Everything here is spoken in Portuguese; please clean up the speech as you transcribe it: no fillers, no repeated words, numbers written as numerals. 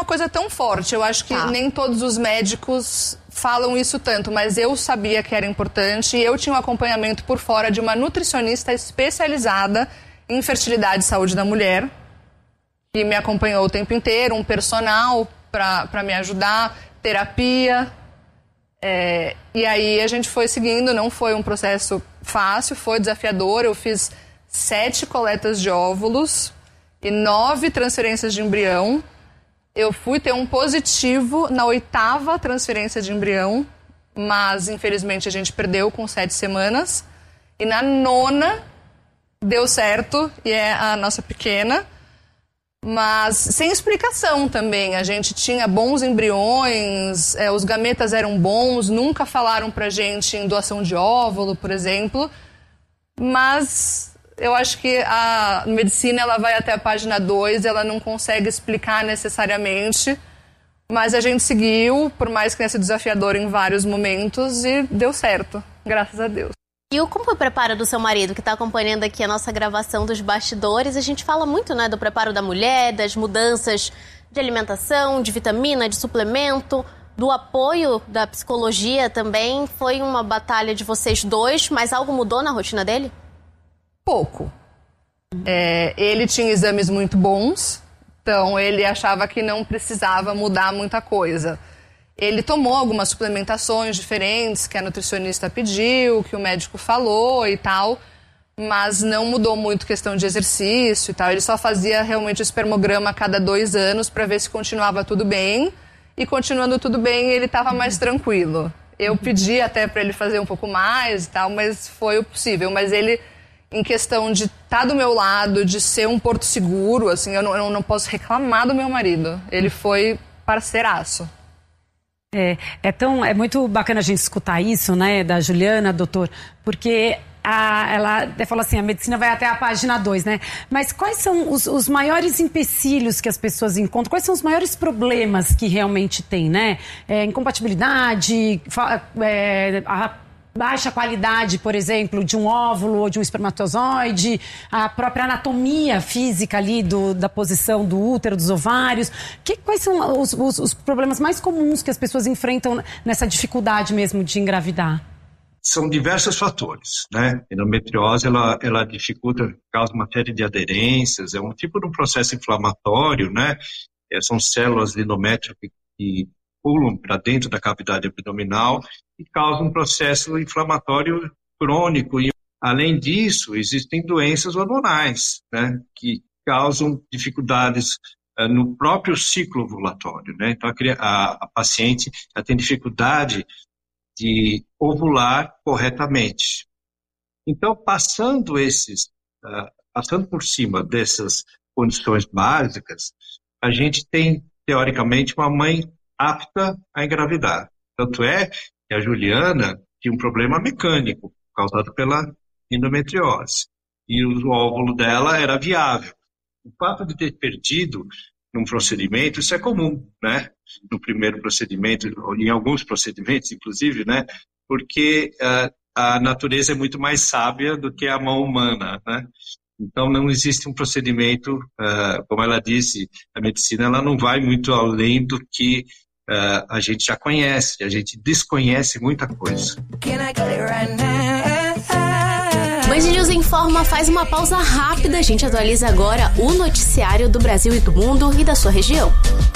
uma coisa tão forte. Eu acho que nem todos os médicos falam isso tanto, mas eu sabia que era importante e eu tinha um acompanhamento por fora de uma nutricionista especializada em fertilidade e saúde da mulher, que me acompanhou o tempo inteiro, um personal para me ajudar, terapia. E aí a gente foi seguindo, não foi um processo fácil, foi desafiador. Eu fiz 7 coletas de óvulos e 9 transferências de embrião. Eu fui ter um positivo na 8ª transferência de embrião, mas infelizmente a gente perdeu com 7 semanas. E na 9ª deu certo, e é a nossa pequena, mas sem explicação também. A gente tinha bons embriões, os gametas eram bons, nunca falaram pra gente em doação de óvulo, por exemplo, mas eu acho que a medicina ela vai até a página 2, ela não consegue explicar necessariamente, mas a gente seguiu, por mais que tenha sido desafiador em vários momentos, e deu certo, graças a Deus. E como foi o preparo do seu marido, que está acompanhando aqui a nossa gravação dos bastidores? A gente fala muito, né, do preparo da mulher, das mudanças de alimentação, de vitamina, de suplemento, do apoio da psicologia também. Foi uma batalha de vocês dois, mas algo mudou na rotina dele? Pouco. Ele tinha exames muito bons, então ele achava que não precisava mudar muita coisa. Ele tomou algumas suplementações diferentes que a nutricionista pediu, que o médico falou e tal, mas não mudou muito questão de exercício e tal. Ele só fazia realmente o espermograma a cada 2 anos para ver se continuava tudo bem, e continuando tudo bem ele estava mais tranquilo. Eu pedi até para ele fazer um pouco mais e tal, mas foi o possível. Mas ele, em questão de estar do meu lado, de ser um porto seguro, assim, eu não posso reclamar do meu marido. Ele foi parceiraço. É muito bacana a gente escutar isso, né, da Juliana, doutor, porque ela até falou assim, a medicina vai até a página 2, né? Mas quais são os maiores empecilhos que as pessoas encontram? Quais são os maiores problemas que realmente tem, né? Incompatibilidade, a baixa qualidade, por exemplo, de um óvulo ou de um espermatozoide, a própria anatomia física ali da posição do útero, dos ovários. Quais são os problemas mais comuns que as pessoas enfrentam nessa dificuldade mesmo de engravidar? São diversos fatores, né? A endometriose, ela dificulta, causa uma série de aderências, é um tipo de um processo inflamatório, né? São células de endométrio que pulam para dentro da cavidade abdominal e causam um processo inflamatório crônico. E, além disso, existem doenças hormonais, né, que causam dificuldades no próprio ciclo ovulatório, né? Então, a paciente tem dificuldade de ovular corretamente. Então, passando por cima dessas condições básicas, a gente tem, teoricamente, uma mãe apta a engravidar. Tanto é que a Juliana tinha um problema mecânico causado pela endometriose. E o óvulo dela era viável. O fato de ter perdido num procedimento, isso é comum, né? No primeiro procedimento, em alguns procedimentos, inclusive, né? Porque a natureza é muito mais sábia do que a mão humana, né? Então, não existe um procedimento, como ela disse, a medicina ela não vai muito além do que a gente já conhece, a gente desconhece muita coisa. Band News Informa faz uma pausa rápida, a gente atualiza agora o noticiário do Brasil e do mundo e da sua região.